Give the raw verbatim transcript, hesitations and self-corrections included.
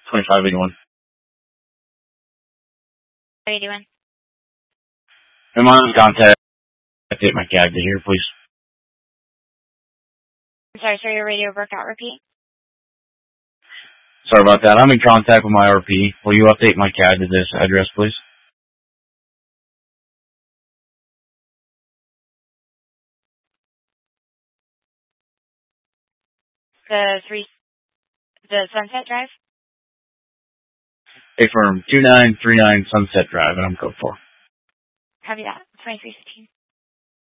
twenty-five eighty-one. How are you doing? I'm on contact. Update my C A D to here, please. I'm sorry, sir, your radio broke out. Repeat. Sorry about that. I'm in contact with my R P. Will you update my C A D to this address, please? The three, the Sunset Drive? A firm two nine three nine Sunset Drive, and I'm code four. Copy that. twenty-three fifteen.